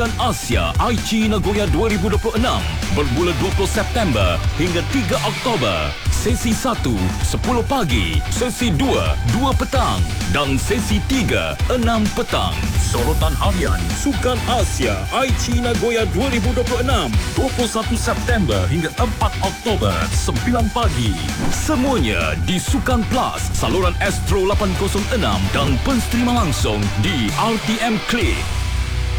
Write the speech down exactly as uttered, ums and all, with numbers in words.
Sukan Asia Aichi Nagoya dua ribu dua puluh enam bermula dua puluh September hingga tiga Oktober. Sesi satu, sepuluh pagi. Sesi dua, dua petang. Dan sesi tiga, enam petang. Sorotan harian Sukan Asia Aichi Nagoya dua ribu dua puluh enam, dua puluh satu September hingga empat Oktober, sembilan pagi. Semuanya di Sukan Plus, saluran Astro lapan kosong enam dan pensterima langsung di R T M Click.